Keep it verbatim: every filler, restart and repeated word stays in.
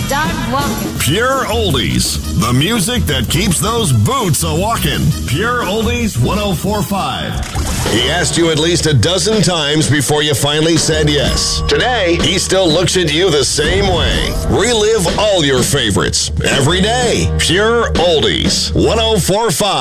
start walking. Pure Oldies, the music that keeps those boots a-walking. Pure Oldies one oh four point five. He asked you at least a dozen times before you finally said yes. Today, he still looks at you the same way. Relive all your favorites every day. Pure Oldies one oh four point five.